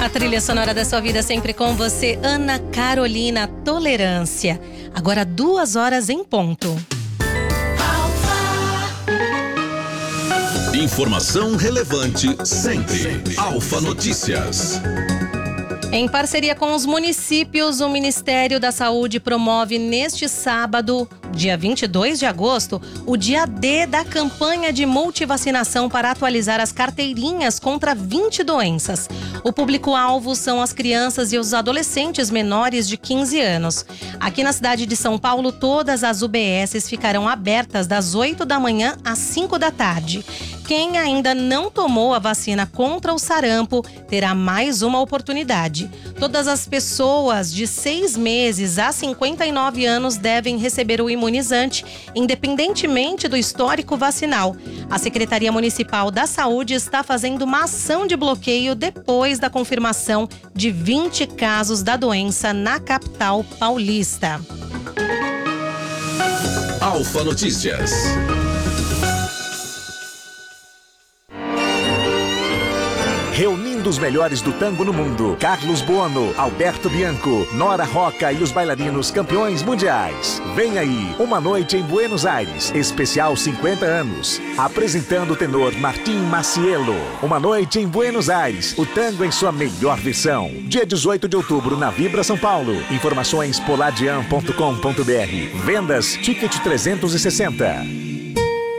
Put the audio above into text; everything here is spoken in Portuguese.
A trilha sonora da sua vida sempre com você, Ana Carolina Tolerância. Agora 2h em ponto. Informação relevante sempre. Alfa Notícias. Em parceria com os municípios, o Ministério da Saúde promove neste sábado, dia 22 de agosto, o dia D da campanha de multivacinação para atualizar as carteirinhas contra 20 doenças. O público-alvo são as crianças e os adolescentes menores de 15 anos. Aqui na cidade de São Paulo, todas as UBSs ficarão abertas das 8 da manhã às 5 da tarde. Quem ainda não tomou a vacina contra o sarampo terá mais uma oportunidade. Todas as pessoas de 6 meses a 59 anos devem receber o imunizante, independentemente do histórico vacinal. A Secretaria Municipal da Saúde está fazendo uma ação de bloqueio depois da confirmação de 20 casos da doença na capital paulista. Alfa Notícias. Reunindo os melhores do tango no mundo. Carlos Buono, Alberto Bianco, Nora Roca e os bailarinos campeões mundiais. Vem aí, Uma Noite em Buenos Aires, especial 50 anos. Apresentando o tenor Martim Macielo. Uma Noite em Buenos Aires, o tango em sua melhor versão. Dia 18 de outubro na Vibra São Paulo. Informações poladian.com.br. Vendas Ticket 360.